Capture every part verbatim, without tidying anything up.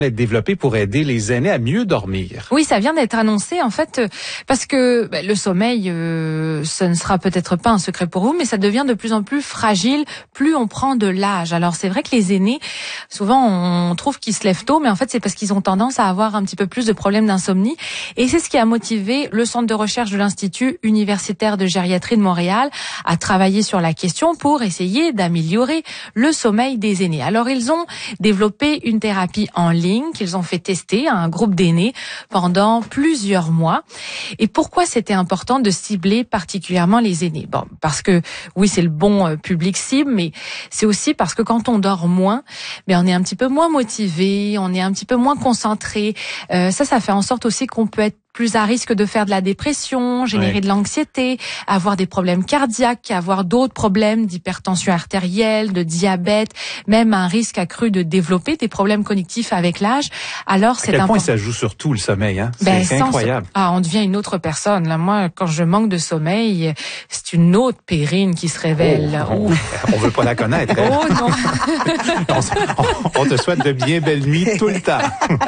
être développé pour aider les aînés à mieux dormir. Oui, ça vient d'être annoncé en fait parce que ben, le sommeil, euh, ce ne sera peut-être pas un secret pour vous, mais ça devient de plus en plus fragile plus on prend de l'âge. Alors c'est vrai que les aînés, souvent on trouve qu'ils se lèvent tôt, mais en fait c'est parce qu'ils ont tendance à avoir un petit peu plus de problèmes d'insomnie. Et c'est ce qui a motivé le centre de recherche de l'Institut universitaire de gériatrie de Montréal à travailler sur la question pour essayer d'améliorer le sommeil des aînés. Alors ils ont développé une thérapie en ligne qu'ils ont fait tester à un groupe d'aînés pendant plusieurs mois. Et pourquoi c'était important de cibler particulièrement les aînés? Bon, parce que oui, c'est le bon public cible, mais c'est aussi parce que quand on dort moins, mais on est un petit peu moins motivé, on est un petit peu moins concentré. Euh, ça, ça fait en sorte aussi qu'on peut être plus à risque de faire de la dépression, générer ouais. de l'anxiété, avoir des problèmes cardiaques, avoir d'autres problèmes d'hypertension artérielle, de diabète, même un risque accru de développer des problèmes cognitifs avec l'âge. Alors c'est important. À quel point ça joue sur tout le sommeil, hein? C'est, ben, c'est incroyable. Ce... Ah, on devient une autre personne. Là, moi, quand je manque de sommeil, c'est une autre Périne qui se révèle. Oh, on, on veut pas la connaître. Hein? Oh non. on, on te souhaite de bien belles nuits tout le temps.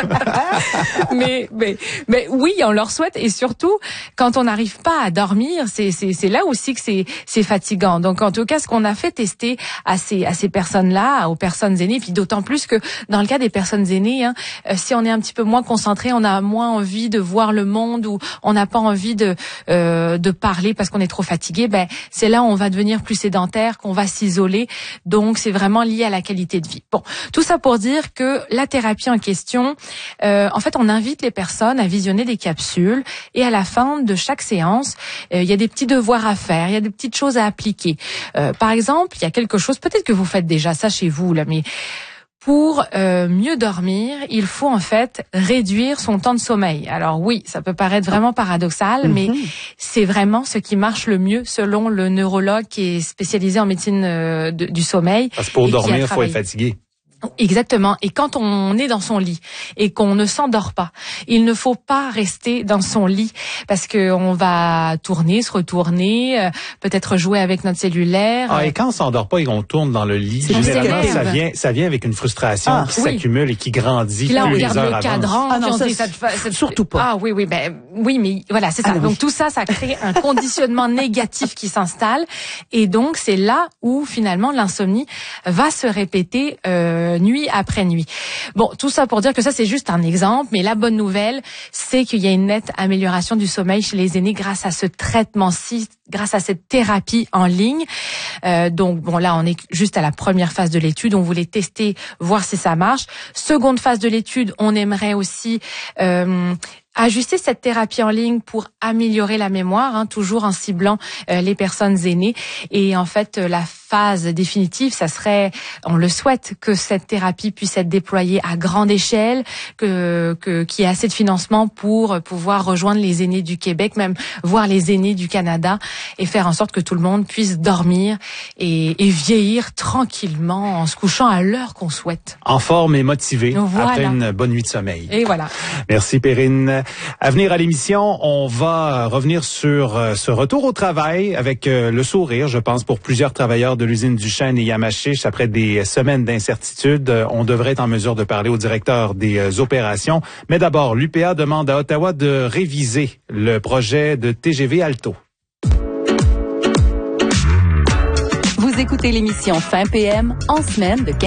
mais, mais, mais oui, on leur souhaite, et surtout quand on n'arrive pas à dormir, c'est c'est c'est là aussi que c'est c'est fatigant. Donc en tout cas, ce qu'on a fait tester à ces à ces personnes-là, aux personnes aînées, puis d'autant plus que dans le cas des personnes aînées, hein, euh, si on est un petit peu moins concentré, on a moins envie de voir le monde, ou on n'a pas envie de euh, de parler parce qu'on est trop fatigué, ben c'est là où on va devenir plus sédentaire, qu'on va s'isoler. Donc c'est vraiment lié à la qualité de vie. Bon, tout ça pour dire que la thérapie en question, euh, en fait, on invite les personnes à visionner des capsules. Et à la fin de chaque séance, euh, il y a des petits devoirs à faire, il y a des petites choses à appliquer. Euh, par exemple, il y a quelque chose, peut-être que vous faites déjà ça chez vous, là, mais pour euh, mieux dormir, il faut en fait réduire son temps de sommeil. Alors oui, ça peut paraître vraiment paradoxal, mm-hmm. mais c'est vraiment ce qui marche le mieux selon le neurologue qui est spécialisé en médecine euh, de, du sommeil. Parce que pour dormir, il faut être fatigué. Exactement. Et quand on est dans son lit et qu'on ne s'endort pas, il ne faut pas rester dans son lit parce que on va tourner, se retourner, euh, peut-être jouer avec notre cellulaire. Ah, et quand on s'endort pas et qu'on tourne dans le lit, généralement ça vient, ça vient avec une frustration ah, qui oui. s'accumule et qui grandit. Puis là, on plus regarde les heures le cadran. Ah non, on ça, dit, ça, ça, ça, surtout pas. Ah oui, oui, ben oui, mais voilà, c'est ça. Ah, donc oui. tout ça, ça crée un conditionnement négatif qui s'installe, et donc c'est là où finalement l'insomnie va se répéter. Euh, nuit après nuit. Bon, tout ça pour dire que ça, c'est juste un exemple, mais la bonne nouvelle, c'est qu'il y a une nette amélioration du sommeil chez les aînés grâce à ce traitement-ci, grâce à cette thérapie en ligne. Euh, donc, bon, là, on est juste à la première phase de l'étude. On voulait tester, voir si ça marche. Seconde phase de l'étude, on aimerait aussi euh, ajuster cette thérapie en ligne pour améliorer la mémoire, hein, toujours en ciblant euh, les personnes aînées. Et en fait, euh, la phase définitive, ça serait, on le souhaite, que cette thérapie puisse être déployée à grande échelle, que, que qu'il y ait assez de financement pour pouvoir rejoindre les aînés du Québec, même voir les aînés du Canada, et faire en sorte que tout le monde puisse dormir et, et vieillir tranquillement en se couchant à l'heure qu'on souhaite. En forme et motivé, voilà. Après une bonne nuit de sommeil. Et voilà. Merci Périne. À venir à l'émission, on va revenir sur ce retour au travail avec le sourire, je pense, pour plusieurs travailleurs de l'usine Duchesne et Yamachiche. Après des semaines d'incertitude, on devrait être en mesure de parler au directeur des opérations. Mais d'abord, l'U P A demande à Ottawa de réviser le projet de T G V Alto. Vous écoutez l'émission Fin P M en semaine de